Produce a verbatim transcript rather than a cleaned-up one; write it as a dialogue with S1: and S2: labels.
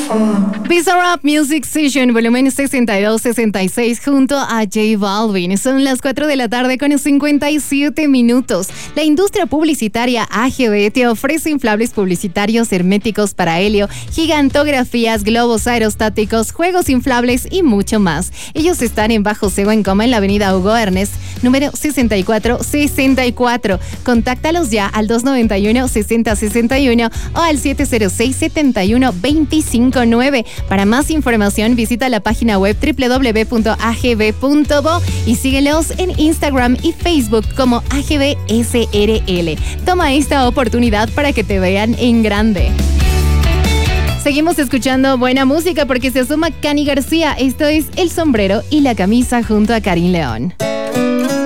S1: Bizarrap Music Session, volumen sesenta y dos sesenta y seis, junto a J Balvin. Son las cuatro de la tarde con cincuenta y siete minutos. La industria publicitaria A G V te ofrece inflables publicitarios herméticos para helio, gigantografías, globos aerostáticos, juegos inflables y mucho más. Ellos están en Bajo Cego en Coma, en la avenida Hugo Ernest, número sesenta y cuatro sesenta y cuatro. Contáctalos ya al dos noventa y uno sesenta sesenta y uno o al siete cero seis setenta y uno veinticinco nueve. Para más información visita la página web doble u doble u doble u punto a g b punto bo y síguelos en Instagram y Facebook como A G B S R L. Toma esta oportunidad para que te vean en grande. Seguimos escuchando buena música porque se asoma Cani García. Esto es El Sombrero y la Camisa junto a Karim León.